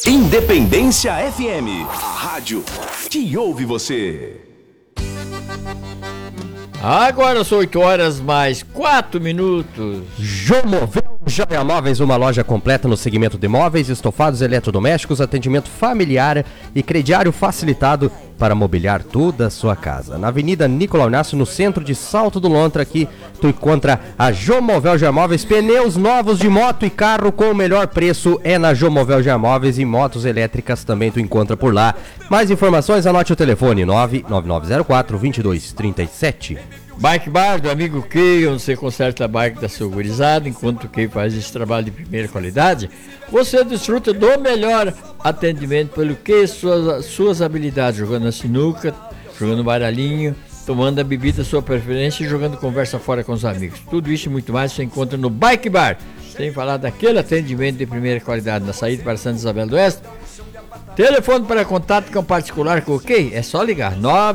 Independência FM, a rádio que ouve você. Agora são 8 horas mais 4 minutos. Jomovel Joia Móveis, uma loja completa no segmento de móveis, estofados, eletrodomésticos, atendimento familiar e crediário facilitado para mobiliar toda a sua casa. Na Avenida Nicolau Inácio, no centro de Salto do Lontra, aqui tu encontra a Jomovel Joia Móveis. Pneus novos de moto e carro com o melhor preço é na Jomovel Joia Móveis, e motos elétricas também tu encontra por lá. Mais informações, anote o telefone 99904-2237. Bike Bar do amigo Key, onde você conserta a bike da sua gurizada. Enquanto o Key faz esse trabalho de primeira qualidade, você desfruta do melhor atendimento pelo Key, suas habilidades, jogando a sinuca, jogando baralhinho, tomando a bebida da sua preferência e jogando conversa fora com os amigos. Tudo isso e muito mais você encontra no Bike Bar. Sem falar daquele atendimento de primeira qualidade na saída para Santa Isabel do Oeste. Telefone para contato com particular com o Key, é só ligar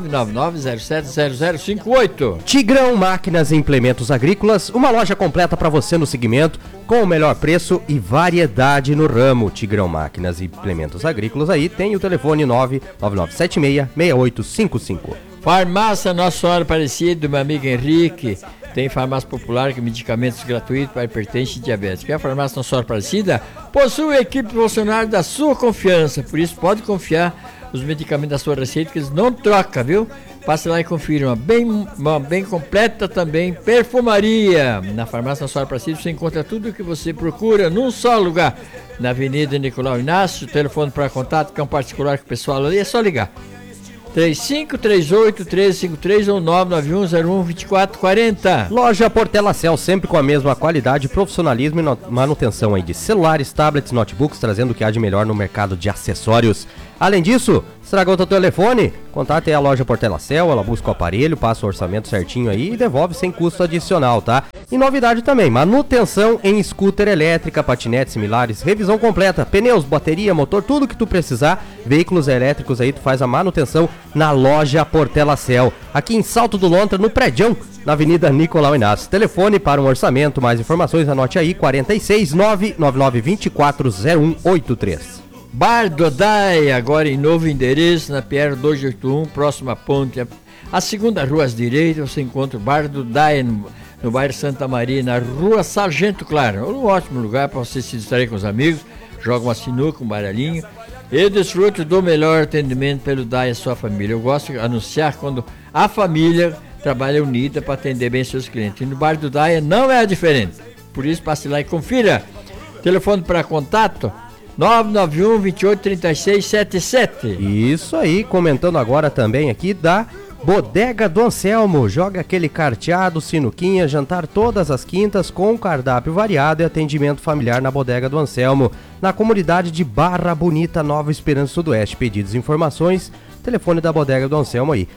999070058. Tigrão Máquinas e Implementos Agrícolas, uma loja completa para você no segmento, com o melhor preço e variedade no ramo. Tigrão Máquinas e Implementos Agrícolas, aí tem o telefone 999766855. Farmácia Nossa Senhora Aparecida, meu amigo Henrique. Tem farmácia popular com medicamentos gratuitos para hipertensão e diabetes. A farmácia Nossa Senhora Aparecida possui a equipe funcionária da sua confiança. Por isso pode confiar os medicamentos da sua receita, que eles não trocam, viu? Passe lá e confira. Uma bem completa também perfumaria. Na farmácia Nossa Senhora Aparecida você encontra tudo o que você procura num só lugar. Na Avenida Nicolau Inácio, telefone para contato com particular com o pessoal ali, é só ligar. 3538-1353 ou 991012440. Loja Portelacel, sempre com a mesma qualidade, profissionalismo e manutenção aí de celulares, tablets, notebooks, trazendo o que há de melhor no mercado de acessórios. Além disso, estragou o teu telefone? Contate aí a loja Portelacel, ela busca o aparelho, passa o orçamento certinho aí e devolve sem custo adicional, tá? E novidade também, manutenção em scooter elétrica, patinetes similares, revisão completa, pneus, bateria, motor, tudo que tu precisar, veículos elétricos aí, tu faz a manutenção na loja Portelacel, aqui em Salto do Lontra, no prédião, na Avenida Nicolau Inácio. Telefone para um orçamento, mais informações, anote aí, 46999240183. Bar do Dai, agora em novo endereço, na PR 281, próxima à ponte. A segunda rua à direita, você encontra o Bar do Dai, no bairro Santa Maria, na rua Sargento Claro. Um ótimo lugar para você se distrair com os amigos, joga uma sinuca, um baralhinho e desfrute do melhor atendimento pelo Dai e a sua família. Eu gosto de anunciar quando a família trabalha unida para atender bem seus clientes. E no Bar do Dai não é diferente. Por isso, passe lá e confira. Telefone para contato 991-283677. Isso aí, comentando agora também aqui da Bodega do Anselmo. Joga aquele carteado, sinuquinha, jantar todas as quintas com cardápio variado e atendimento familiar na Bodega do Anselmo, na comunidade de Barra Bonita, Nova Esperança Sudoeste. Pedidos e informações, telefone da Bodega do Anselmo aí,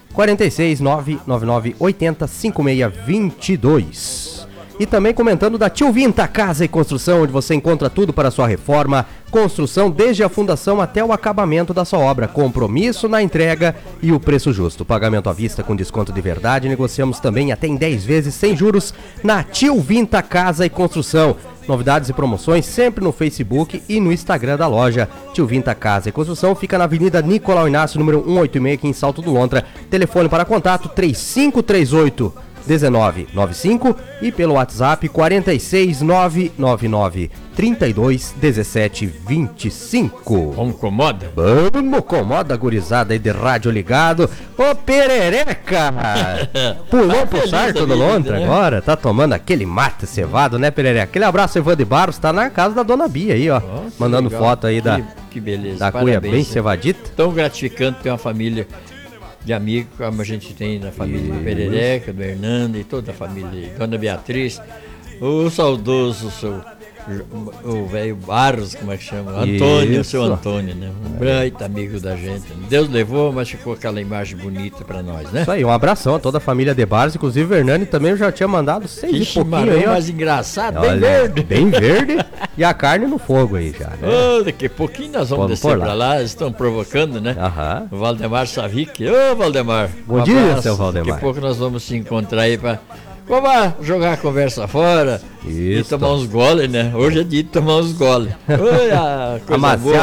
46999805622. E também comentando da Tio Vinta Casa e Construção, onde você encontra tudo para a sua reforma, construção, desde a fundação até o acabamento da sua obra. Compromisso na entrega e o preço justo. Pagamento à vista com desconto de verdade. Negociamos também até em 10 vezes sem juros na Tio Vinta Casa e Construção. Novidades e promoções sempre no Facebook e no Instagram da loja. Tio Vinta Casa e Construção fica na Avenida Nicolau Inácio, número 186, aqui em Salto do Lontra. Telefone para contato 3538-1995 e pelo WhatsApp 46999321725. Vamos comoda? Vamos comoda, gurizada aí de rádio ligado. Ô Perereca! Pulou pro Sarto do Lontra, né? Agora, tá tomando aquele mate cevado, né, Perereca? Aquele abraço, Ivan de Barros, tá na casa da Dona Bia aí, ó. Nossa, mandando legal. Foto aí que beleza. Da cuia bem cevadita. Tão gratificante ter uma família de amigos, como a gente tem na família do Perereca, do Hernando e toda a família, Dona Beatriz, o saudoso o velho Barros, como é que chama? Antônio, o seu Antônio, né? Um baita amigo da gente. Deus levou, mas ficou aquela imagem bonita pra nós, né? Isso aí, um abração a toda a família de Barros, inclusive o Hernani também eu já tinha mandado 6 e pouquinho aí, ó. Mais engraçado, bem verde. Bem verde e a carne no fogo aí já, né? Oh, daqui a pouquinho nós vamos descer pra lá, eles estão provocando, né? Aham. O Valdemar Savic. Ô, Valdemar. Bom dia, seu Valdemar. Daqui a pouco nós vamos se encontrar aí pra jogar a conversa fora. Isso. E tomar uns goles, né? Hoje é dia de tomar uns goles. Oi, a coisa boa.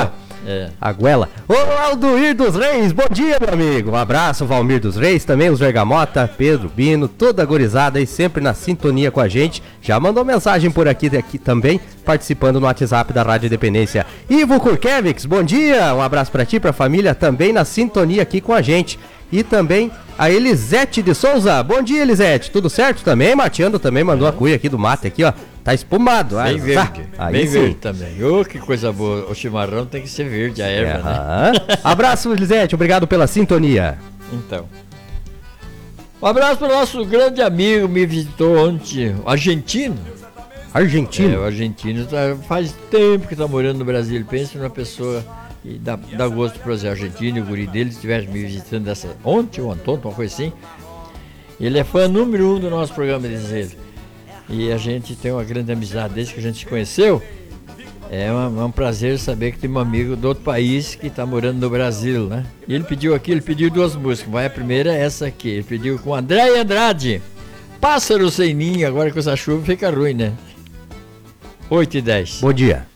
A goela. Ô, Aldoir dos Reis, bom dia, meu amigo. Um abraço, Valmir dos Reis, também os Vergamota, Pedro, Bino, toda a gurizada aí sempre na sintonia com a gente. Já mandou mensagem por aqui também, participando no WhatsApp da Rádio Independência. Ivo Kurkevix, bom dia. Um abraço pra ti, pra família, também na sintonia aqui com a gente. E também a Elisete de Souza. Bom dia, Elisete. Tudo certo também? Mateando também mandou a cuia aqui do mate aqui, ó. Tá espumado. Bem verde. Bem sim. verde também. Ô, que coisa boa. O chimarrão tem que ser verde, a erva, né? Abraço, Elisete. Obrigado pela sintonia. Então. Um abraço para o nosso grande amigo, me visitou ontem, o argentino. Argentino? O argentino faz tempo que está morando no Brasil. Pensa numa pessoa e dá gosto para o argentino, o guri dele, estiver me visitando ontem ou ontem, uma coisa assim. Ele é fã número 1 do nosso programa, diz ele. E a gente tem uma grande amizade desde que a gente se conheceu. É um prazer saber que tem um amigo do outro país que está morando no Brasil, né? E ele pediu 2 músicas. Vai, a primeira é essa aqui. Ele pediu com André Andrade. Pássaro sem ninho, agora com essa chuva fica ruim, né? 8h10. Bom dia.